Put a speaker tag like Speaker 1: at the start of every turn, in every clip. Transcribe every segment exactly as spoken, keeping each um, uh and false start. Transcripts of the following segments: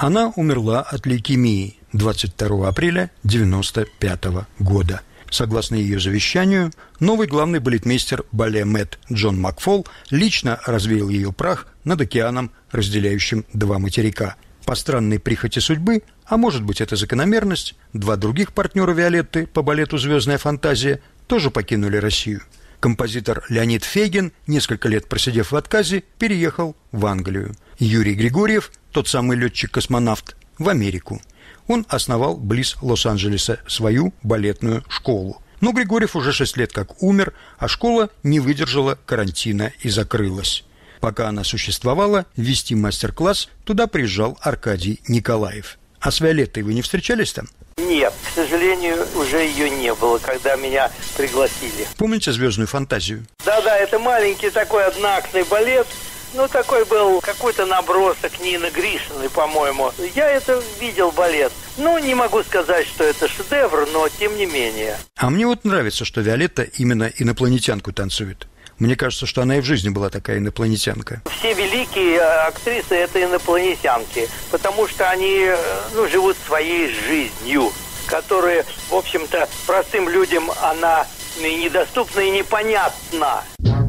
Speaker 1: Она умерла от лейкемии двадцать второго апреля девяносто пятого года. Согласно ее завещанию, новый главный балетмейстер бале Мэт Джон Макфол лично развеял ее прах над океаном, разделяющим два материка. По странной прихоти судьбы, а может быть это закономерность, два других партнера Виолетты по балету «Звездная фантазия» тоже покинули Россию. Композитор Леонид Фейгин, несколько лет просидев в отказе, переехал в Англию. Юрий Григорьев, тот самый летчик-космонавт, в Америку. Он основал близ Лос-Анджелеса свою балетную школу. Но Григорьев уже шесть лет как умер, а школа не выдержала карантина и закрылась. Пока она существовала, вести мастер-класс туда приезжал Аркадий Николаев. А с Виолеттой вы не встречались там?
Speaker 2: Нет, к сожалению, уже ее не было, когда меня пригласили.
Speaker 1: Помните «Звездную фантазию»?
Speaker 2: Да-да, это маленький такой одноактный балет. Ну, такой был какой-то набросок Нины Гришиной, по-моему. Я это видел, балет. Ну, не могу сказать, что это шедевр, но тем не менее.
Speaker 1: А мне вот нравится, что Виолетта именно инопланетянку танцует. Мне кажется, что она и в жизни была такая инопланетянка.
Speaker 2: Все великие актрисы – это инопланетянки, потому что они, ну, живут своей жизнью, которая, в общем-то, простым людям она недоступна и непонятна.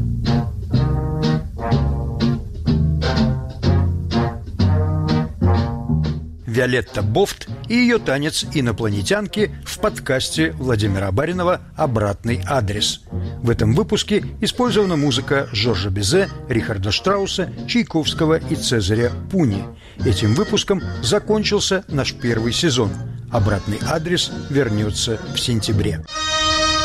Speaker 1: Виолетта Бофт и ее танец инопланетянки в подкасте Владимира Баринова «Обратный адрес». В этом выпуске использована музыка Жоржа Бизе, Рихарда Штрауса, Чайковского и Цезаря Пуни. Этим выпуском закончился наш первый сезон. «Обратный адрес» вернется в сентябре.